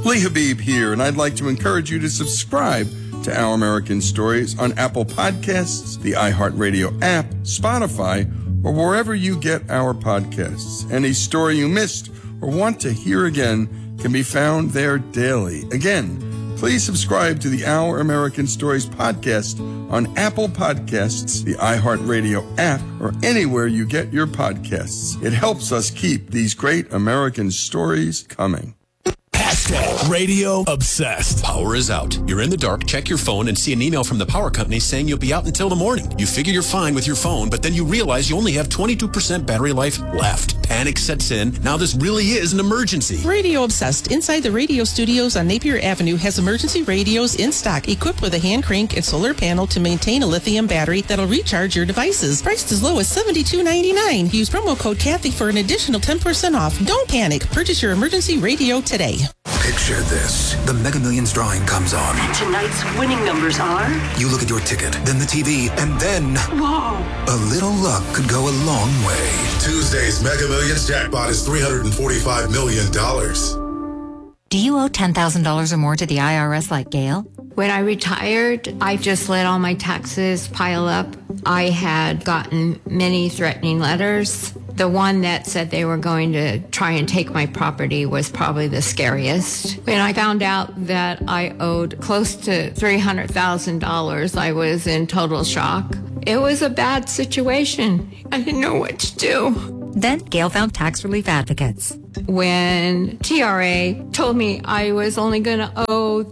Lee Habib here, and I'd like to encourage you to subscribe to Our American Stories on Apple Podcasts, the iHeartRadio app, Spotify, or wherever you get our podcasts. Any story you missed or want to hear again can be found there daily. Again, please subscribe to the Our American Stories podcast on Apple Podcasts, the iHeartRadio app, or anywhere you get your podcasts. It helps us keep these great American stories coming. Radio obsessed. Power is out. You're in the dark, check your phone, and see an email from the power company saying you'll be out until the morning. You figure you're fine with your phone, but then you realize you only have 22% battery life left. Panic sets in. Now this really is an emergency. Radio Obsessed, inside the radio studios on Napier Avenue, has emergency radios in stock, equipped with a hand crank and solar panel to maintain a lithium battery that'll recharge your devices. Priced as low as $72.99. Use promo code Kathy for an additional 10% off. Don't panic. Purchase your emergency radio today. Picture this. The Mega Millions drawing comes on. Tonight's winning numbers are? You look at your ticket, then the TV, and then... Whoa! A little luck could go a long way. Tuesday's Mega Millions jackpot is $345 million. Do you owe $10,000 or more to the IRS like Gail? When I retired, I just let all my taxes pile up. I had gotten many threatening letters. The one that said they were going to try and take my property was probably the scariest. When I found out that I owed close to $300,000, I was in total shock. It was a bad situation. I didn't know what to do. Then Gail found Tax Relief Advocates. When TRA told me I was only going to owe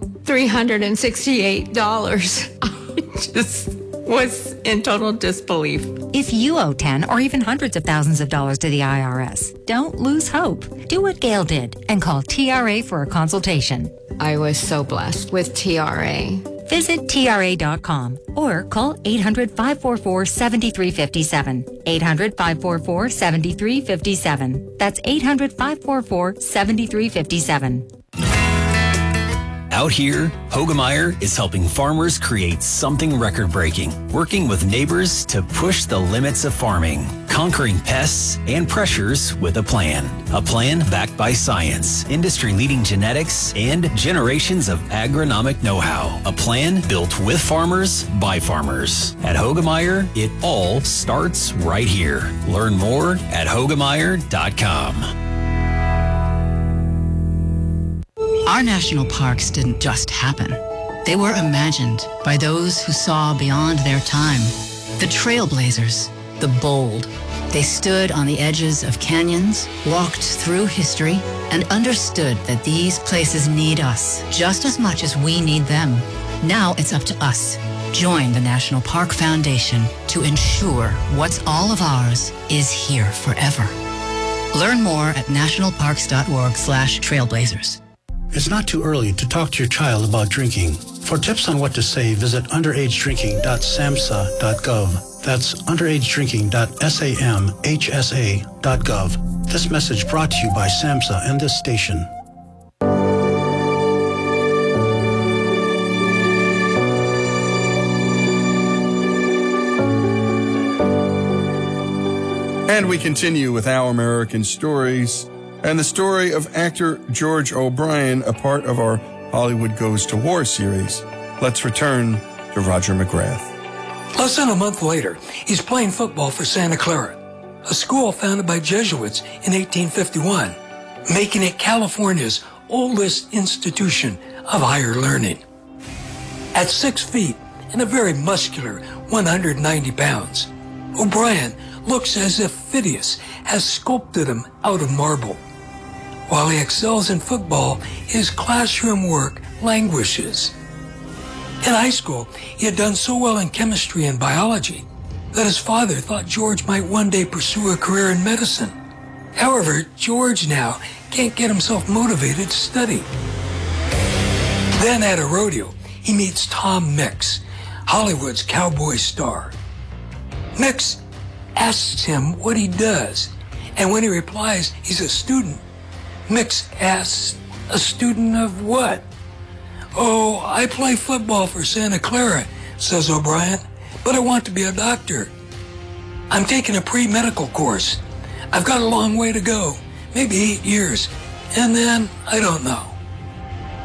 $368, I just was in total disbelief. If you owe 10 or even hundreds of thousands of dollars to the IRS, don't lose hope. Do what Gail did and call TRA for a consultation. I was so blessed with TRA. Visit TRA.com or call 800-544-7357. 800-544-7357. That's 800-544-7357. Out here, Hoegemeyer is helping farmers create something record-breaking, working with neighbors to push the limits of farming, conquering pests and pressures with a plan. A plan backed by science, industry-leading genetics, and generations of agronomic know-how. A plan built with farmers, by farmers. At Hoegemeyer, it all starts right here. Learn more at Hoegemeyer.com. Our national parks didn't just happen. They were imagined by those who saw beyond their time. The trailblazers, the bold. They stood on the edges of canyons, walked through history, and understood that these places need us just as much as we need them. Now it's up to us. Join the National Park Foundation to ensure what's all of ours is here forever. Learn more at nationalparks.org/trailblazers. It's not too early to talk to your child about drinking. For tips on what to say, visit underagedrinking.samhsa.gov. That's underagedrinking.samhsa.gov. This message brought to you by SAMHSA and this station. And we continue with Our American Stories and the story of actor George O'Brien, a part of our Hollywood Goes to War series. Let's return to Roger McGrath. Less than a month later, he's playing football for Santa Clara, a school founded by Jesuits in 1851, making it California's oldest institution of higher learning. At 6 feet and a very muscular 190 pounds, O'Brien looks as if Phidias has sculpted him out of marble. While he excels in football, his classroom work languishes. In high school, he had done so well in chemistry and biology that his father thought George might one day pursue a career in medicine. However, George now can't get himself motivated to study. Then at a rodeo, he meets Tom Mix, Hollywood's cowboy star. Mix asks him what he does, and when he replies he's a student, Mix asks, "A student of what?" "Oh, I play football for Santa Clara," says O'Brien, "but I want to be a doctor. I'm taking a pre-medical course. I've got a long way to go, maybe 8 years, and then I don't know."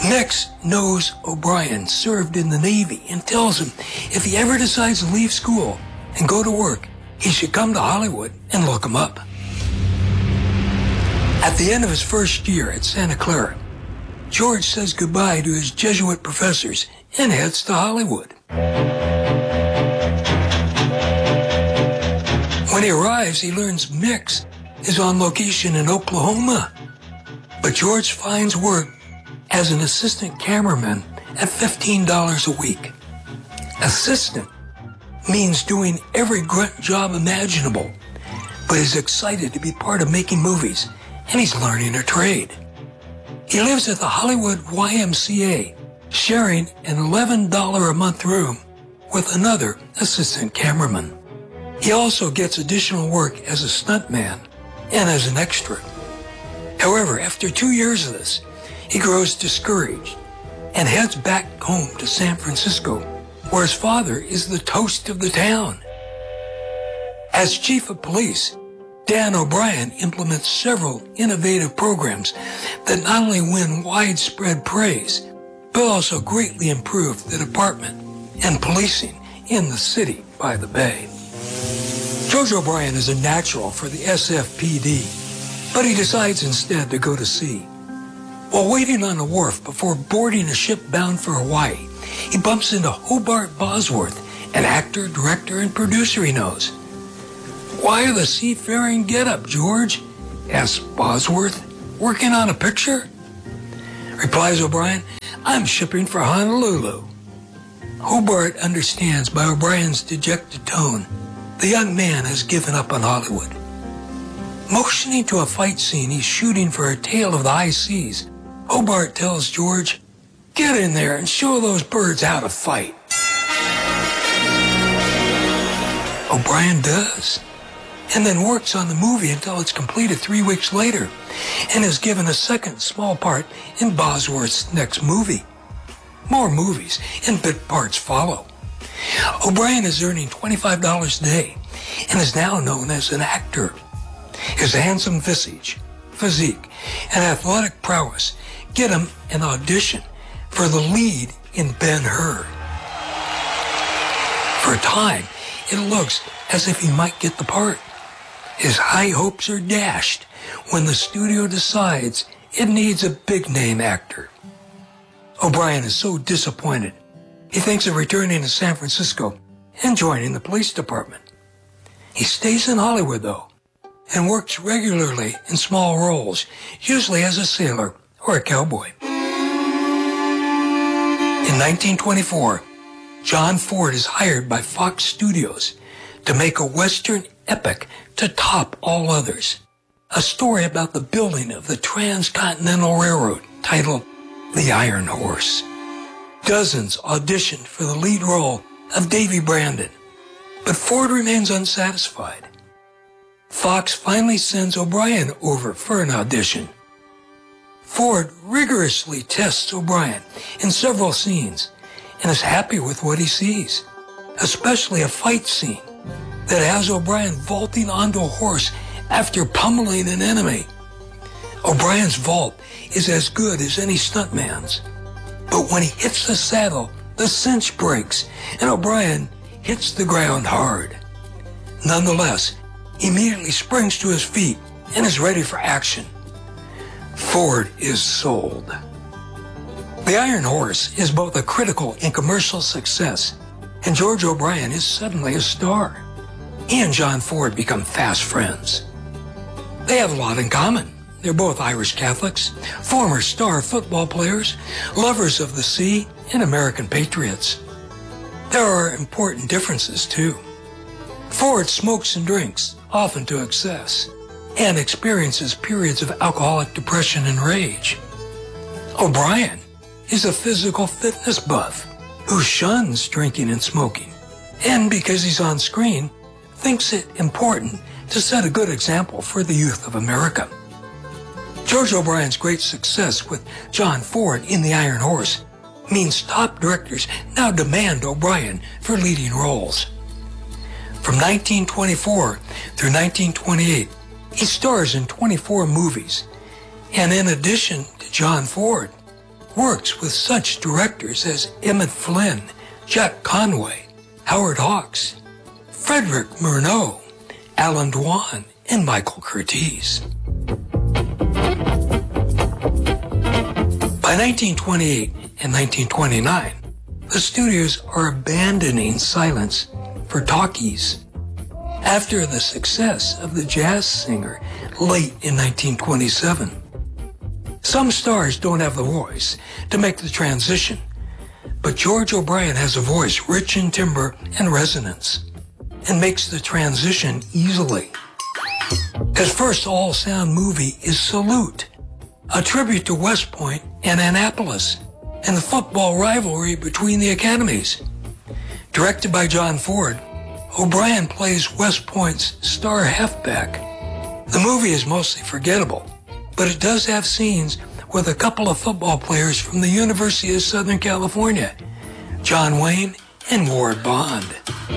Mix knows O'Brien served in the Navy and tells him if he ever decides to leave school and go to work, he should come to Hollywood and look him up. At the end of his first year at Santa Clara, George says goodbye to his Jesuit professors and heads to Hollywood. When he arrives, he learns Mix is on location in Oklahoma. But George finds work as an assistant cameraman at $15 a week. Assistant means doing every grunt job imaginable, but is excited to be part of making movies, and he's learning a trade. He lives at the Hollywood YMCA, sharing an $11 a month room with another assistant cameraman. He also gets additional work as a stuntman and as an extra. However, after 2 years of this, he grows discouraged and heads back home to San Francisco, where his father is the toast of the town. As chief of police, Dan O'Brien implements several innovative programs that not only win widespread praise, but also greatly improve the department and policing in the city by the Bay. George O'Brien is a natural for the SFPD, but he decides instead to go to sea. While waiting on a wharf before boarding a ship bound for Hawaii, he bumps into Hobart Bosworth, an actor, director, and producer he knows. "Why the seafaring get-up, George?" asks Bosworth. "Working on a picture?" Replies O'Brien, "I'm shipping for Honolulu." Hobart understands by O'Brien's dejected tone the young man has given up on Hollywood. Motioning to a fight scene he's shooting for A Tale of the High Seas, Hobart tells George, "Get in there and show those birds how to fight." O'Brien does, and then works on the movie until it's completed 3 weeks later, and is given a second small part in Bosworth's next movie. More movies and bit parts follow. O'Brien is earning $25 a day and is now known as an actor. His handsome visage, physique, and athletic prowess get him an audition for the lead in Ben-Hur. For a time, it looks as if he might get the part. His high hopes are dashed when the studio decides it needs a big-name actor. O'Brien is so disappointed, he thinks of returning to San Francisco and joining the police department. He stays in Hollywood, though, and works regularly in small roles, usually as a sailor or a cowboy. In 1924, John Ford is hired by Fox Studios to make a Western epic to top all others, a story about the building of the Transcontinental Railroad titled The Iron Horse. Dozens auditioned for the lead role of Davy Brandon, but Ford remains unsatisfied. Fox finally sends O'Brien over for an audition. Ford rigorously tests O'Brien in several scenes and is happy with what he sees, especially a fight scene that has O'Brien vaulting onto a horse after pummeling an enemy. O'Brien's vault is as good as any stuntman's, but when he hits the saddle, the cinch breaks and O'Brien hits the ground hard. Nonetheless, he immediately springs to his feet and is ready for action. Ford is sold. The Iron Horse is both a critical and commercial success, and George O'Brien is suddenly a star. He and John Ford become fast friends. They have a lot in common. They're both Irish Catholics, former star football players, lovers of the sea, and American patriots. There are important differences, too. Ford smokes and drinks, often to excess, and experiences periods of alcoholic depression and rage. O'Brien is a physical fitness buff who shuns drinking and smoking, and because he's on screen, thinks it important to set a good example for the youth of America. George O'Brien's great success with John Ford in The Iron Horse means top directors now demand O'Brien for leading roles. From 1924 through 1928, he stars in 24 movies, and in addition to John Ford, works with such directors as Emmett Flynn, Jack Conway, Howard Hawks, Frederick Murnau, Alan Dwan, and Michael Curtiz. By 1928 and 1929, the studios are abandoning silence for talkies. After the success of The Jazz Singer late in 1927, some stars don't have the voice to make the transition, but George O'Brien has a voice rich in timbre and resonance and makes the transition easily. His first all-sound movie is Salute, a tribute to West Point and Annapolis and the football rivalry between the academies. Directed by John Ford, O'Brien plays West Point's star halfback. The movie is mostly forgettable, but it does have scenes with a couple of football players from the University of Southern California, John Wayne and Ward Bond.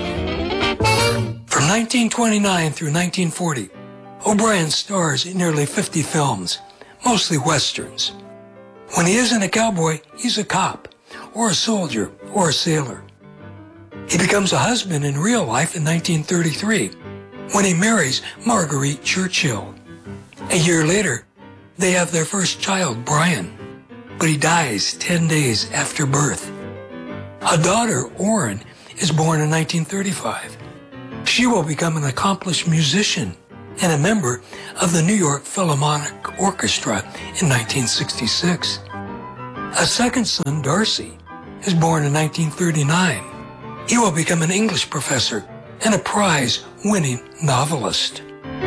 From 1929 through 1940, O'Brien stars in nearly 50 films, mostly westerns. When he isn't a cowboy, he's a cop, or a soldier, or a sailor. He becomes a husband in real life in 1933, when he marries Marguerite Churchill. A year later, they have their first child, Brian, but he dies 10 days after birth. A daughter, Orrin, is born in 1935. She will become an accomplished musician and a member of the New York Philharmonic Orchestra in 1966. A second son, Darcy, is born in 1939. He will become an English professor and a prize-winning novelist.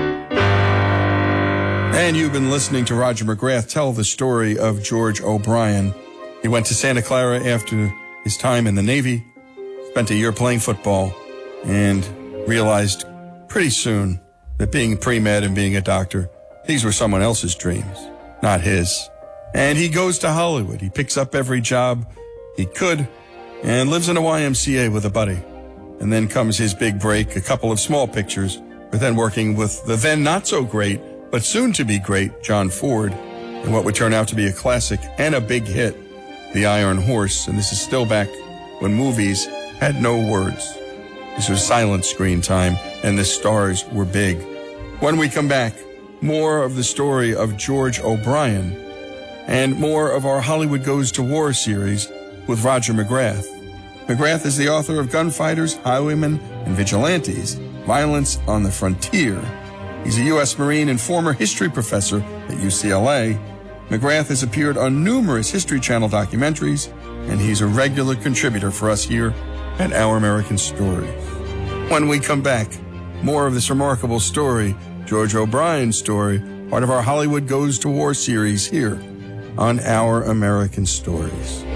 And you've been listening to Roger McGrath tell the story of George O'Brien. He went to Santa Clara after his time in the Navy, spent a year playing football, and realized pretty soon that being pre-med and being a doctor, these were someone else's dreams, not his. And he goes to Hollywood. He picks up every job he could and lives in a YMCA with a buddy. And then comes his big break, a couple of small pictures, but then working with the then not so great, but soon to be great, John Ford, in what would turn out to be a classic and a big hit, The Iron Horse. And this is still back when movies had no words. This was silent screen time, and the stars were big. When we come back, more of the story of George O'Brien and more of our Hollywood Goes to War series with Roger McGrath. McGrath is the author of Gunfighters, Highwaymen, and Vigilantes, Violence on the Frontier. He's a U.S. Marine and former history professor at UCLA. McGrath has appeared on numerous History Channel documentaries, and he's a regular contributor for us here at Our American Stories. When we come back, more of this remarkable story, George O'Brien's story, part of our Hollywood Goes to War series here on Our American Stories.